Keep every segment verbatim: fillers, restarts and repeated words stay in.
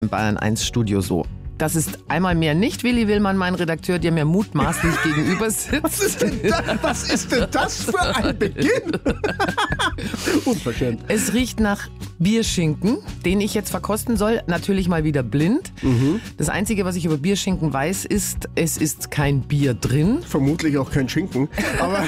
im Bayern eins Studio so. Das ist einmal mehr nicht Willi Willmann, mein Redakteur, der mir mutmaßlich gegenüber sitzt. Was ist denn das, was ist denn das für ein Beginn? Unverschämt. Es riecht nach Bierschinken, den ich jetzt verkosten soll. Natürlich mal wieder blind. Mhm. Das Einzige, was ich über Bierschinken weiß, ist, es ist kein Bier drin. Vermutlich auch kein Schinken. Aber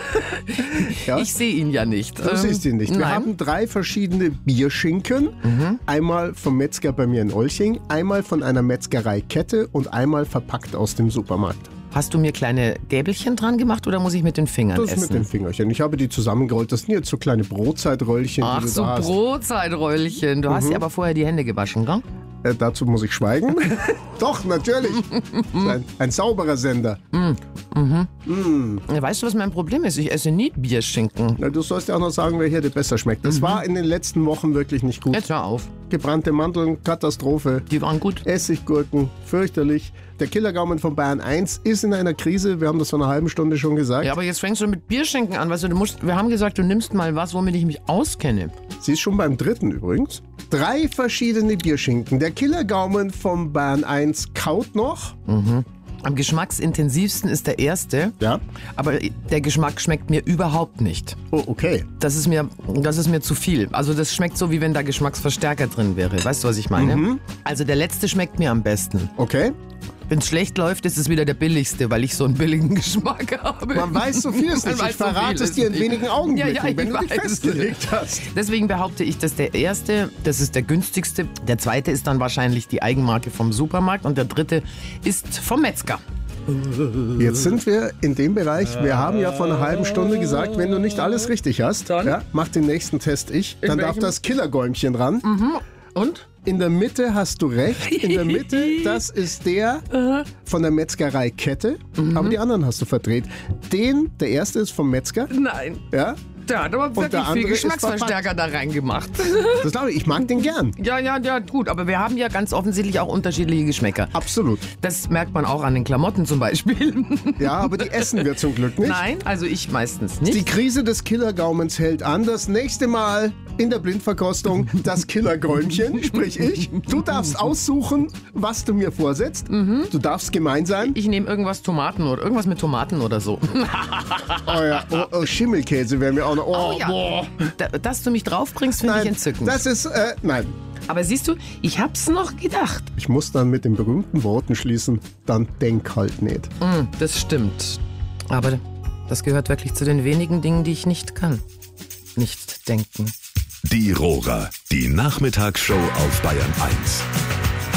ja. Ich sehe ihn ja nicht. Du ähm, siehst ihn nicht. Wir nein. haben drei verschiedene Bierschinken. Mhm. Einmal vom Metzger bei mir in Olching, einmal von einer Metzgereikette und einmal verpackt aus dem Supermarkt. Hast du mir kleine Gäbelchen dran gemacht oder muss ich mit den Fingern das essen? Das mit den Fingerchen. Ich habe die zusammengerollt. Das sind jetzt so kleine Brotzeitröllchen. Ach, die du so da hast. Brotzeitröllchen. Du mhm. hast dir aber vorher die Hände gewaschen, gell? Äh, dazu muss ich schweigen. Doch, natürlich. ein, ein sauberer Sender. Mm. Mhm. Mm. Weißt du, was mein Problem ist? Ich esse nie Bierschinken. Na, du sollst ja auch noch sagen, welcher dir besser schmeckt. Das mhm. war in den letzten Wochen wirklich nicht gut. Jetzt hör auf. Gebrannte Mandeln, Katastrophe. Die waren gut. Essiggurken, fürchterlich. Der Killergaumen von Bayern eins ist in einer Krise. Wir haben das vor einer halben Stunde schon gesagt. Ja, aber jetzt fängst du mit Bierschinken an. Weißt du, du musst, wir haben gesagt, du nimmst mal was, womit ich mich auskenne. Sie ist schon beim dritten übrigens. Drei verschiedene Bierschinken. Der Killergaumen von Bayern eins kaut noch. Mhm. Am geschmacksintensivsten ist der erste. Ja. Aber der Geschmack schmeckt mir überhaupt nicht. Oh, okay. Das ist mir, das ist mir zu viel. Also das schmeckt so, wie wenn da Geschmacksverstärker drin wäre. Weißt du, was ich meine? Mhm. Also der letzte schmeckt mir am besten. Okay. Wenn es schlecht läuft, ist es wieder der billigste, weil ich so einen billigen Geschmack habe. Man weiß so vieles nicht. Ich verrate so es dir in wenigen Augenblicken, ja, ja, wenn du dich festgelegt hast. Deswegen behaupte ich, dass der erste, das ist der günstigste. Der zweite ist dann wahrscheinlich die Eigenmarke vom Supermarkt. Und der dritte ist vom Metzger. Jetzt sind wir in dem Bereich, wir haben ja vor einer halben Stunde gesagt, wenn du nicht alles richtig hast, ja, mach den nächsten Test ich, dann darf das Killergäumchen ran. Mhm. Und? In der Mitte hast du recht. In der Mitte, das ist der von der Metzgereikette. Mhm. Aber die anderen hast du verdreht. Den, der erste ist vom Metzger. Nein. Ja. Der hat aber wirklich viel Geschmacksverstärker da reingemacht. Das glaube ich, ich mag den gern. Ja, ja, ja, gut. Aber wir haben ja ganz offensichtlich auch unterschiedliche Geschmäcker. Absolut. Das merkt man auch an den Klamotten zum Beispiel. Ja, aber die essen wir zum Glück nicht. Nein, also ich meistens nicht. Die Krise des Killergaumens hält an. Das nächste Mal in der Blindverkostung das Killergäumchen, sprich ich. Du darfst aussuchen, was du mir vorsetzt. Mhm. Du darfst gemein sein. Ich nehme irgendwas Tomaten oder irgendwas mit Tomaten oder so. Oh ja, oh, oh, Schimmelkäse wäre mir auch noch. Oh, oh ja. Boah. Da, dass du mich draufbringst, finde ich entzückend. Das ist, äh, nein. Aber siehst du, ich hab's noch gedacht. Ich muss dann mit den berühmten Worten schließen, dann denk halt nicht. Mm, das stimmt. Aber das gehört wirklich zu den wenigen Dingen, die ich nicht kann. Nicht denken. Die Rohrer, die Nachmittagsshow auf Bayern eins.